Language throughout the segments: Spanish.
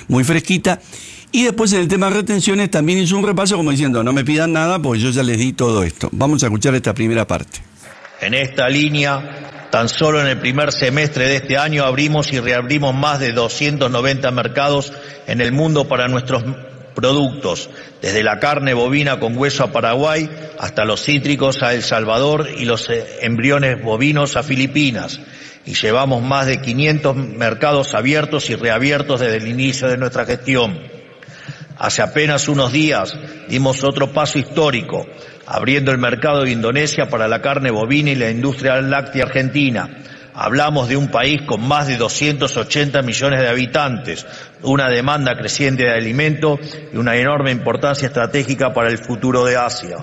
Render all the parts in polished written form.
muy fresquita. Y después en el tema de retenciones también hizo un repaso como diciendo, no me pidan nada porque yo ya les di todo esto. Vamos a escuchar esta primera parte. En esta línea, tan solo en el primer semestre de este año abrimos y reabrimos más de 290 mercados en el mundo para nuestros productos, desde la carne bovina con hueso a Paraguay hasta los cítricos a El Salvador y los embriones bovinos a Filipinas. Y llevamos más de 500 mercados abiertos y reabiertos desde el inicio de nuestra gestión. Hace apenas unos días dimos otro paso histórico, abriendo el mercado de Indonesia para la carne bovina y la industria láctea argentina. Hablamos de un país con más de 280 millones de habitantes, una demanda creciente de alimento y una enorme importancia estratégica para el futuro de Asia.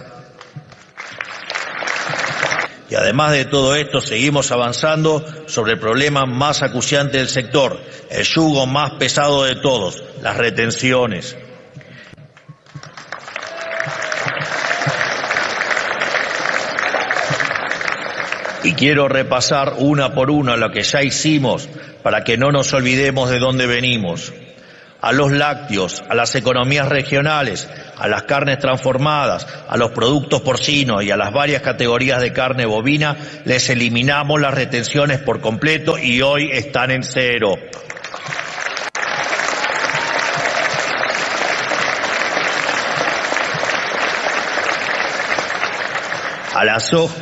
Y además de todo esto, seguimos avanzando sobre el problema más acuciante del sector, el yugo más pesado de todos, las retenciones. Y quiero repasar una por una lo que ya hicimos para que no nos olvidemos de dónde venimos. A los lácteos, a las economías regionales, a las carnes transformadas, a los productos porcinos y a las varias categorías de carne bovina, les eliminamos las retenciones por completo y hoy están en cero. A la soja.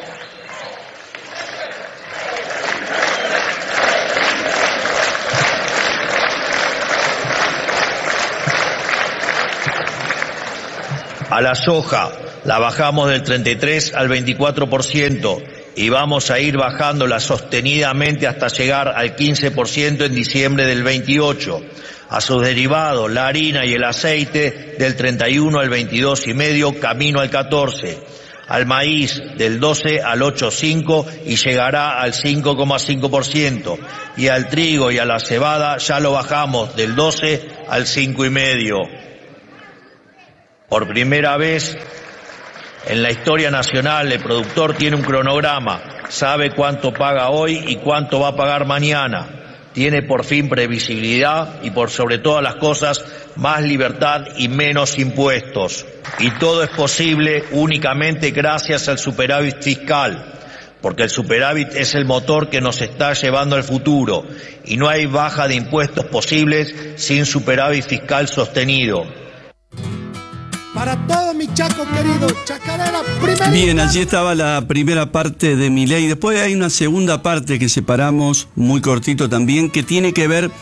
A la soja la bajamos del 33 al 24% y vamos a ir bajándola sostenidamente hasta llegar al 15% en diciembre del 28. A sus derivados, la harina y el aceite, del 31 al 22,5, camino al 14. Al maíz, del 12 al 8,5 y llegará al 5,5%. Y al trigo y a la cebada ya lo bajamos del 12 al 5,5%. Por primera vez en la historia nacional, el productor tiene un cronograma, sabe cuánto paga hoy y cuánto va a pagar mañana. Tiene por fin previsibilidad y por sobre todas las cosas, más libertad y menos impuestos. Y todo es posible únicamente gracias al superávit fiscal, porque el superávit es el motor que nos está llevando al futuro y no hay baja de impuestos posibles sin superávit fiscal sostenido. Para todo mi Chaco querido, Chacarera, primera. Bien, allí estaba la primera parte de Milei. Después hay una segunda parte que separamos, muy cortito también, que tiene que ver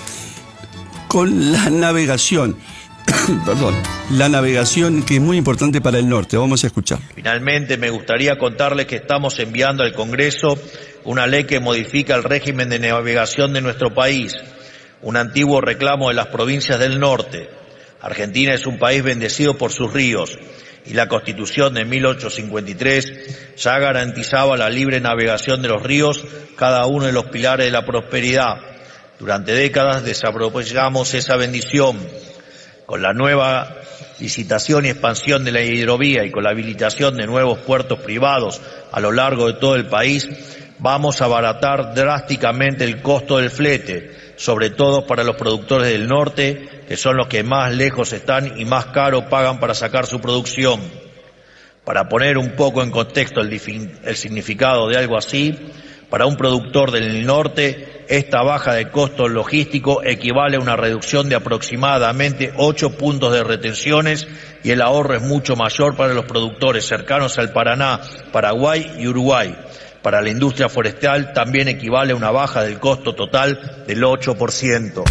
con la navegación. Perdón, la navegación que es muy importante para el norte. Vamos a escuchar. Finalmente, me gustaría contarles que estamos enviando al Congreso una ley que modifica el régimen de navegación de nuestro país, un antiguo reclamo de las provincias del norte. Argentina es un país bendecido por sus ríos y la Constitución de 1853 ya garantizaba la libre navegación de los ríos, cada uno de los pilares de la prosperidad. Durante décadas desaprovechamos esa bendición. Con la nueva licitación y expansión de la hidrovía y con la habilitación de nuevos puertos privados a lo largo de todo el país, vamos a abaratar drásticamente el costo del flete, sobre todo para los productores del norte, que son los que más lejos están y más caro pagan para sacar su producción. Para poner un poco en contexto el significado de algo así, para un productor del norte, esta baja de costo logístico equivale a una reducción de aproximadamente 8 puntos de retenciones y el ahorro es mucho mayor para los productores cercanos al Paraná, Paraguay y Uruguay. Para la industria forestal también equivale a una baja del costo total del 8%.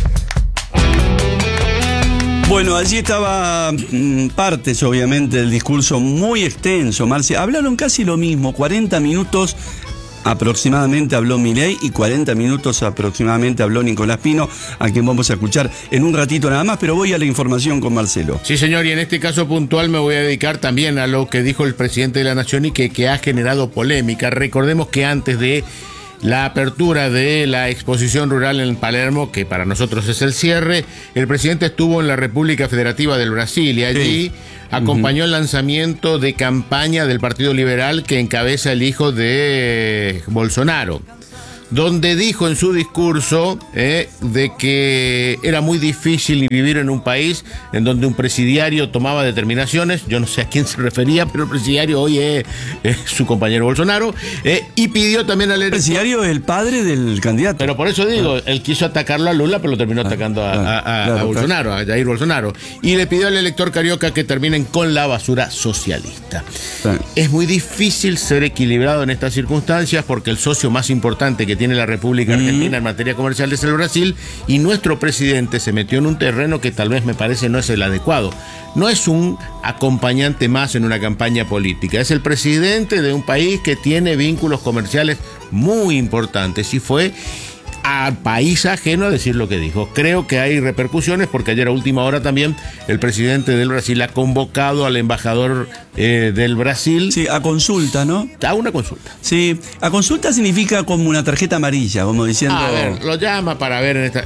Bueno, allí estaba partes, obviamente, del discurso muy extenso, Marcia. Hablaron casi lo mismo, 40 minutos aproximadamente habló Milei y 40 minutos aproximadamente habló Nicolás Pino, a quien vamos a escuchar en un ratito nada más, pero voy a la información con Marcelo. Sí, señor, y en este caso puntual me voy a dedicar también a lo que dijo el presidente de la Nación y que ha generado polémica. Recordemos que antes de la apertura de la exposición rural en Palermo, que para nosotros es el cierre, el presidente estuvo en la República Federativa del Brasil y allí acompañó el lanzamiento de campaña del Partido Liberal que encabeza el hijo de Bolsonaro. donde dijo en su discurso de que era muy difícil vivir en un país en donde un presidiario tomaba determinaciones. Yo no sé a quién se refería, pero el presidiario hoy es su compañero Bolsonaro, y pidió también al... El presidiario es el padre del candidato. Pero por eso digo, él quiso atacarlo a Lula, pero lo terminó atacando a Bolsonaro, a Jair Bolsonaro. Y le pidió al elector carioca que terminen con la basura socialista. Es muy difícil ser equilibrado en estas circunstancias porque el socio más importante que tiene la República Argentina en materia comercial es el Brasil, y nuestro presidente se metió en un terreno que tal vez me parece no es el adecuado. No es un acompañante más en una campaña política, es el presidente de un país que tiene vínculos comerciales muy importantes y fue a país ajeno a decir lo que dijo. Creo que hay repercusiones porque ayer a última hora también el presidente del Brasil ha convocado al embajador del Brasil. Sí, a consulta, ¿no? A una consulta. Sí, a consulta significa como una tarjeta amarilla, como diciendo... A ver, lo llama para ver en esta...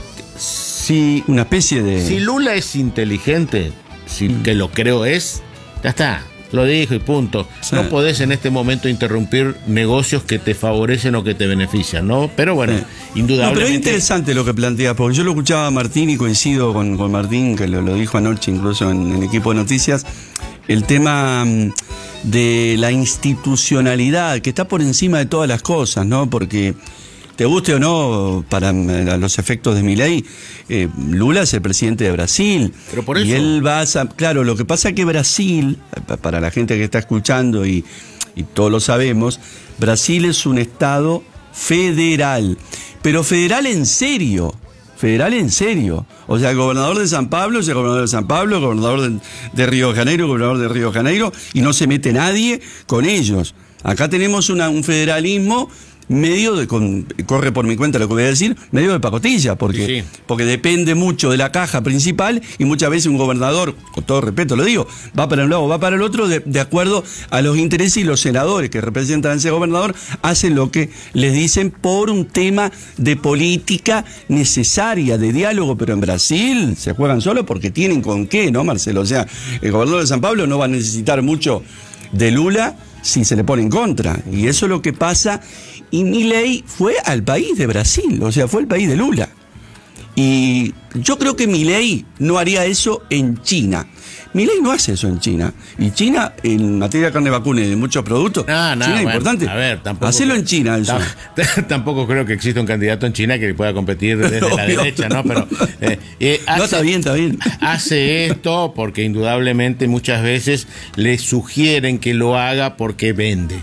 Si, una especie de... Si Lula es inteligente, que lo creo es, ya está. Lo dijo y punto. Sí. No podés en este momento interrumpir negocios que te favorecen o que te benefician, ¿no? Pero bueno, indudablemente... No, pero es interesante lo que plantea, porque yo lo escuchaba a Martín y coincido con Martín, que lo dijo anoche incluso en Equipo de Noticias, el tema de la institucionalidad, que está por encima de todas las cosas, ¿no? Porque... te guste o no, para los efectos de Milei, Lula es el presidente de Brasil. Pero por eso... Y él va a... Claro, lo que pasa es que Brasil, para la gente que está escuchando y todos lo sabemos, Brasil es un estado federal. Pero federal en serio. Federal en serio. O sea, el gobernador de San Pablo es el gobernador de San Pablo, el gobernador de Río de Janeiro, el gobernador de Río de Janeiro, y no se mete nadie con ellos. Acá tenemos un federalismo... medio de, corre por mi cuenta lo que voy a decir, medio de pacotilla, porque depende mucho de la caja principal y muchas veces un gobernador, con todo respeto lo digo, va para un lado, va para el otro, de acuerdo a los intereses, y los senadores que representan a ese gobernador hacen lo que les dicen por un tema de política necesaria, de diálogo. Pero en Brasil se juegan solo porque tienen con qué, ¿no, Marcelo? O sea, el gobernador de San Pablo no va a necesitar mucho de Lula si se le pone en contra, y eso es lo que pasa. Y Milei fue al país de Brasil, o sea, fue el país de Lula. Y yo creo que Milei no haría eso en China. Milei no hace eso en China. Y China, en materia de carne vacuna y de muchos productos, China es importante. A ver, tampoco... Hacelo en China, eso. Tampoco creo que exista un candidato en China que pueda competir desde la derecha, ¿no? Pero no, está bien. Hace esto porque indudablemente muchas veces le sugieren que lo haga porque vende.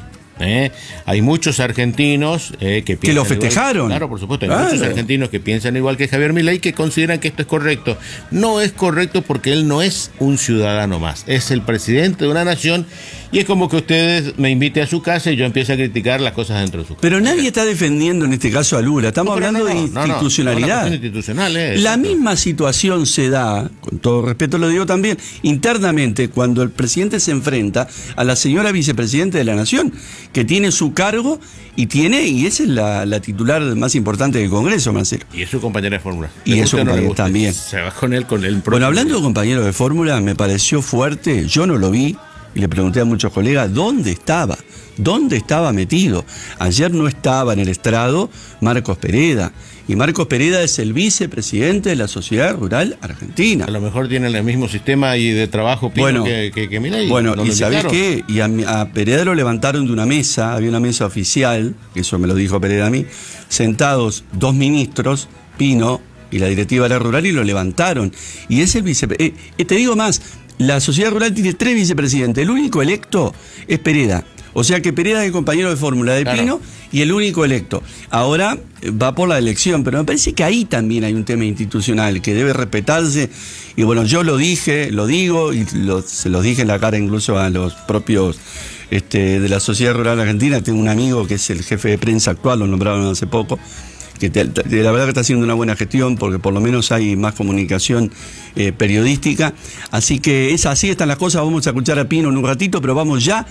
Hay muchos argentinos que piensan que lo festejaron. Igual, claro, por supuesto. Hay muchos argentinos que piensan igual que Javier Milei, que consideran que esto es correcto. No es correcto porque él no es un ciudadano más. Es el presidente de una nación, y es como que ustedes me inviten a su casa y yo empiezo a criticar las cosas dentro de su casa. Pero nadie está defendiendo en este caso a Lula. Estamos hablando de institucionalidad. La misma situación se da, con todo respeto lo digo también, internamente, cuando el presidente se enfrenta a la señora vicepresidenta de la Nación, que tiene su cargo y esa es la titular más importante del Congreso, Marcelo. Y es su compañera de fórmula. Y es su compañera también. Se va con él, con el propio. Bueno, hablando de compañero de fórmula, me pareció fuerte, yo no lo vi, y le pregunté a muchos colegas, ¿dónde estaba? ¿Dónde estaba metido? Ayer no estaba en el estrado Marcos Pereda. Y Marcos Pereda es el vicepresidente de la Sociedad Rural Argentina. A lo mejor tienen el mismo sistema y de trabajo que Milei. Bueno, ¿y sabés qué? Y a Pereda lo levantaron de una mesa, había una mesa oficial, eso me lo dijo Pereda a mí, sentados dos ministros, Pino y la directiva de la Rural, y lo levantaron. Y es el vicepresidente. Te digo más, la Sociedad Rural tiene 3 vicepresidentes, el único electo es Pereda. O sea que Pereda es el compañero de fórmula de Pino y el único electo. Ahora va por la elección, pero me parece que ahí también hay un tema institucional que debe respetarse. Y bueno, yo lo dije, lo digo, y se los dije en la cara incluso a los propios de la Sociedad Rural Argentina. Tengo un amigo que es el jefe de prensa actual, lo nombraron hace poco, que la verdad que está haciendo una buena gestión, porque por lo menos hay más comunicación periodística. Así que así están las cosas. Vamos a escuchar a Pino en un ratito, pero vamos ya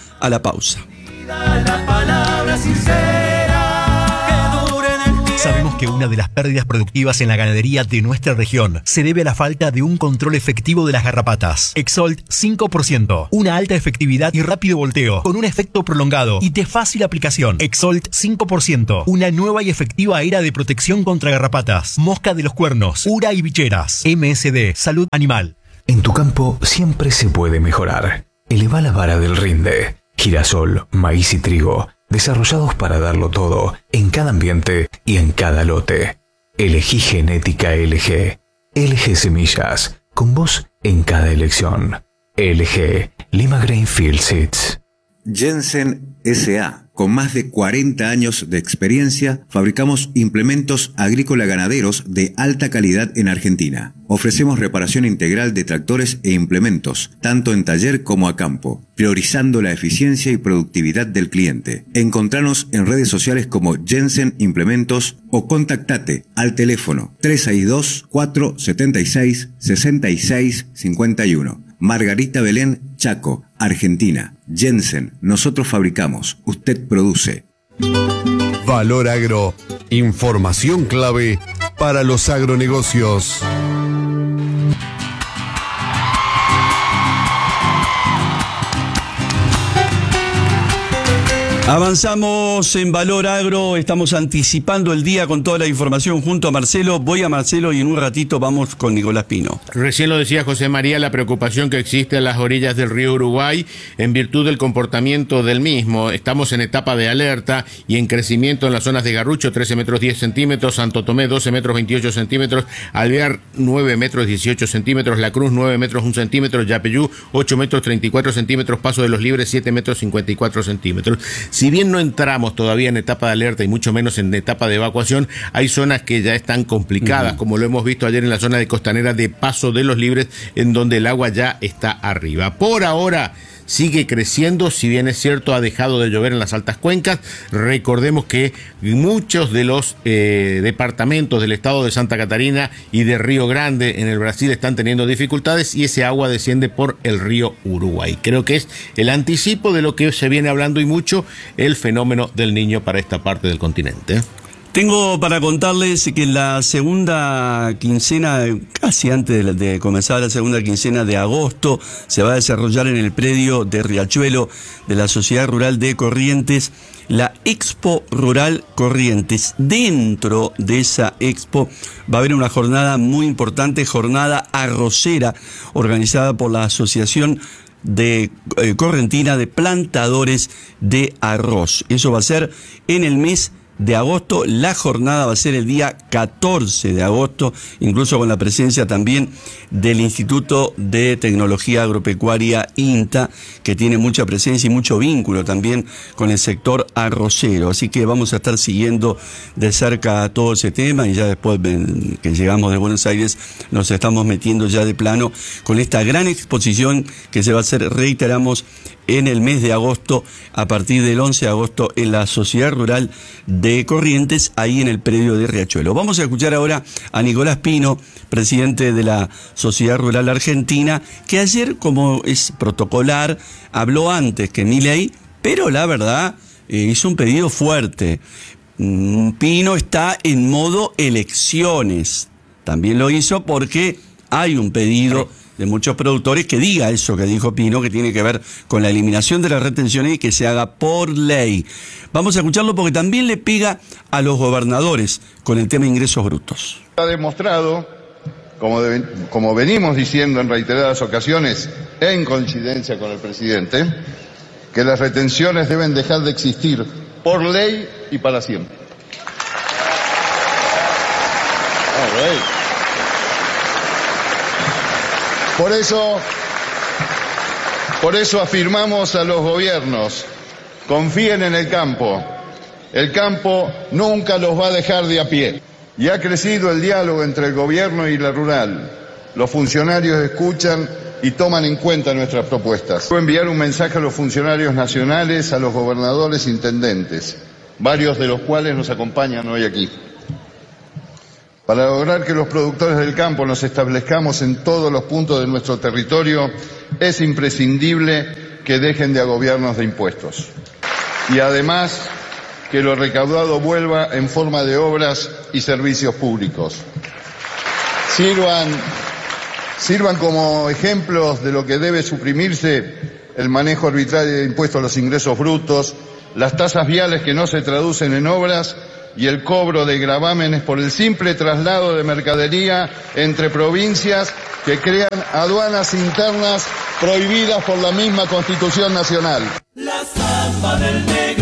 Sabemos que una de las pérdidas productivas en la ganadería de nuestra región se debe a la falta de un control efectivo de las garrapatas. Exolt 5%, una alta efectividad y rápido volteo, con un efecto prolongado y de fácil aplicación. Exolt 5%, una nueva y efectiva era de protección contra garrapatas, mosca de los cuernos, ura y bicheras. MSD, Salud Animal. En tu campo siempre se puede mejorar. Eleva la vara del rinde. Girasol, maíz y trigo, desarrollados para darlo todo, en cada ambiente y en cada lote. Elegí genética LG. LG Semillas, con vos en cada elección. LG, Lima Grainfield Seeds. Jensen S.A. Con más de 40 años de experiencia, fabricamos implementos agrícola-ganaderos de alta calidad en Argentina. Ofrecemos reparación integral de tractores e implementos, tanto en taller como a campo, priorizando la eficiencia y productividad del cliente. Encontranos en redes sociales como Jensen Implementos o contactate al teléfono 362-476-6651. Margarita Belén, Chaco, Argentina. Jensen, nosotros fabricamos, usted produce. Valor Agro, información clave para los agronegocios. Avanzamos en Valor Agro, estamos anticipando el día con toda la información junto a Marcelo. Voy a Marcelo y en un ratito vamos con Nicolás Pino. Recién lo decía José María, la preocupación que existe a las orillas del río Uruguay en virtud del comportamiento del mismo. Estamos en etapa de alerta y en crecimiento en las zonas de Garrucho, 13 metros 10 centímetros, Santo Tomé, 12 metros 28 centímetros, Alvear, 9 metros 18 centímetros, La Cruz, 9 metros 1 centímetro, Yapeyú, 8 metros 34 centímetros, Paso de los Libres, 7 metros 54 centímetros. Si bien no entramos todavía en etapa de alerta y mucho menos en etapa de evacuación, hay zonas que ya están complicadas, como lo hemos visto ayer en la zona de costanera de Paso de los Libres, en donde el agua ya está arriba. Por ahora sigue creciendo, si bien es cierto ha dejado de llover en las altas cuencas. Recordemos que muchos de los departamentos del estado de Santa Catarina y de Río Grande en el Brasil están teniendo dificultades y ese agua desciende por el río Uruguay. Creo que es el anticipo de lo que se viene hablando y mucho, el fenómeno del Niño para esta parte del continente. Tengo para contarles que en la segunda quincena, casi antes de comenzar la segunda quincena de agosto, se va a desarrollar en el predio de Riachuelo de la Sociedad Rural de Corrientes la Expo Rural Corrientes. Dentro de esa expo va a haber una jornada muy importante, jornada arrocera, organizada por la Asociación de Correntina de Plantadores de Arroz. Eso va a ser en el mes de agosto. La jornada va a ser el día 14 de agosto, incluso con la presencia también del Instituto de Tecnología Agropecuaria INTA, que tiene mucha presencia y mucho vínculo también con el sector arrocero. Así que vamos a estar siguiendo de cerca todo ese tema y ya después que llegamos de Buenos Aires nos estamos metiendo ya de plano con esta gran exposición que se va a hacer, reiteramos, en el mes de agosto, a partir del 11 de agosto, en la Sociedad Rural de Corrientes, ahí en el predio de Riachuelo. Vamos a escuchar ahora a Nicolás Pino, presidente de la Sociedad Rural Argentina, que ayer, como es protocolar, habló antes que Milei, pero la verdad hizo un pedido fuerte. Pino está en modo elecciones. También lo hizo porque hay un pedido de muchos productores que diga eso que dijo Pino, que tiene que ver con la eliminación de las retenciones y que se haga por ley. Vamos a escucharlo porque también le pega a los gobernadores con el tema de ingresos brutos. Ha demostrado, como venimos diciendo en reiteradas ocasiones, en coincidencia con el presidente, que las retenciones deben dejar de existir por ley y para siempre. Por eso afirmamos a los gobiernos, confíen en el campo nunca los va a dejar de a pie. Y ha crecido el diálogo entre el gobierno y la rural. Los funcionarios escuchan y toman en cuenta nuestras propuestas. Quiero enviar un mensaje a los funcionarios nacionales, a los gobernadores, intendentes, varios de los cuales nos acompañan hoy aquí. Para lograr que los productores del campo nos establezcamos en todos los puntos de nuestro territorio, es imprescindible que dejen de agobiarnos de impuestos. Y además, que lo recaudado vuelva en forma de obras y servicios públicos. Sirvan como ejemplos de lo que debe suprimirse el manejo arbitrario de impuestos a los ingresos brutos, las tasas viales que no se traducen en obras y el cobro de gravámenes por el simple traslado de mercadería entre provincias que crean aduanas internas prohibidas por la misma Constitución Nacional. La samba del negro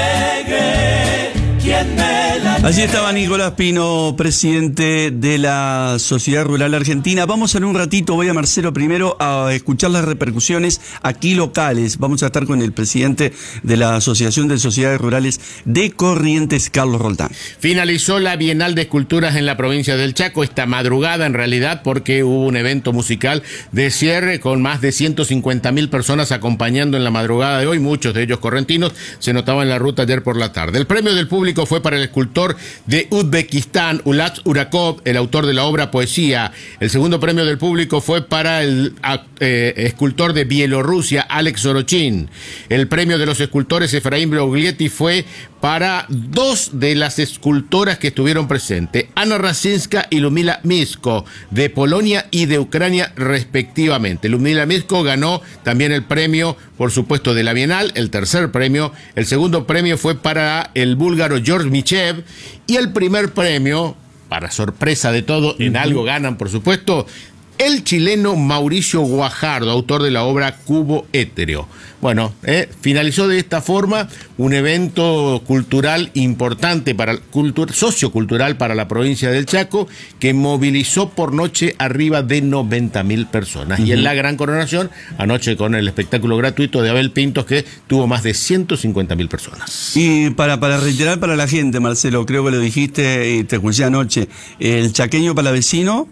alegre, ¿quién me la... Allí estaba Nicolás Pino, presidente de la Sociedad Rural Argentina. Vamos en un ratito, voy a Marcelo primero a escuchar las repercusiones aquí locales. Vamos a estar con el presidente de la Asociación de Sociedades Rurales de Corrientes, Carlos Roldán. Finalizó la Bienal de Esculturas en la provincia del Chaco esta madrugada, en realidad, porque hubo un evento musical de cierre con más de 150.000 personas acompañando en la madrugada de hoy, muchos de ellos correntinos, se notaba en la ruta ayer por la tarde. El premio del público fue para el escultor de Uzbekistán, Ulat Urakov, el autor de la obra Poesía. El segundo premio del público fue para el escultor de Bielorrusia, Alex Sorochin. El premio de los escultores Efraín Broglietti fue para dos de las escultoras que estuvieron presentes, Ana Rasinska y Lumila Misko, de Polonia y de Ucrania respectivamente. Lumila Misko ganó también el premio, por supuesto, de la Bienal, el tercer premio. El segundo premio fue para el búlgaro George Michev, y el primer premio, para sorpresa de todo, en algo ganan, por supuesto, el chileno Mauricio Guajardo, autor de la obra Cubo Étereo. Bueno, finalizó de esta forma un evento cultural importante, sociocultural para la provincia del Chaco, que movilizó por noche arriba de 90.000 personas. Y en la gran coronación, anoche con el espectáculo gratuito de Abel Pintos, que tuvo más de 150.000 personas. Y para reiterar para la gente, Marcelo, creo que lo dijiste y te escuché anoche, el chaqueño palavecino.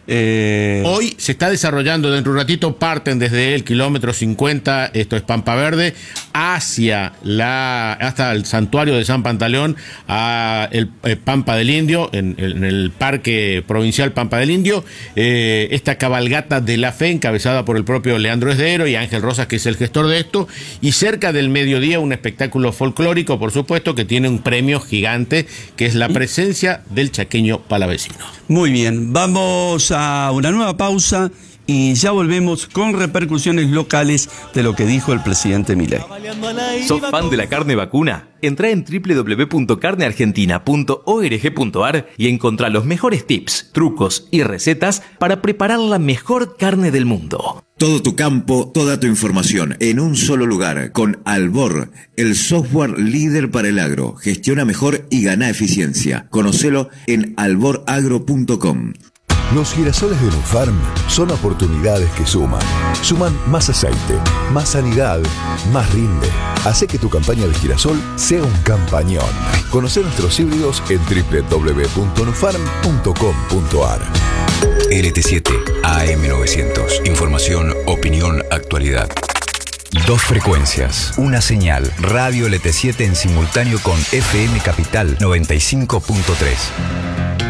Hoy se está desarrollando, dentro de un ratito parten desde el kilómetro 50, esto es Pampa Verde, hasta el santuario de San Pantaleón, a el Pampa del Indio, en el Parque Provincial Pampa del Indio, esta cabalgata de la fe encabezada por el propio Leandro Esdero y Ángel Rosas, que es el gestor de esto, y cerca del mediodía un espectáculo folclórico, por supuesto, que tiene un premio gigante, que es la presencia del chaqueño palavecino. Muy bien, vamos a una nueva pausa y ya volvemos con repercusiones locales de lo que dijo el presidente Milei. ¿Sos fan de la carne vacuna? Entrá en www.carneargentina.org.ar y encontrá los mejores tips, trucos y recetas para preparar la mejor carne del mundo. Todo tu campo, toda tu información en un solo lugar con Albor, el software líder para el agro. Gestiona mejor y gana eficiencia. Conocelo en alboragro.com. Los girasoles de Nufarm son oportunidades que suman. Suman más aceite, más sanidad, más rinde. Hace que tu campaña de girasol sea un campañón. Conoce nuestros híbridos en www.nufarm.com.ar. LT7 AM900. Información, opinión, actualidad. 2 frecuencias, una señal. Radio LT7 en simultáneo con FM Capital 95.3.